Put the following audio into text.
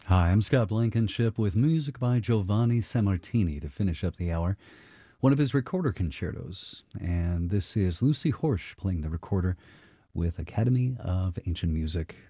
Hi, I'm Scott Blankenship with music by Giovanni Sammartini to finish up the hour. One of his recorder concertos. And this is Lucy Horsch playing the recorder with Academy of Ancient Music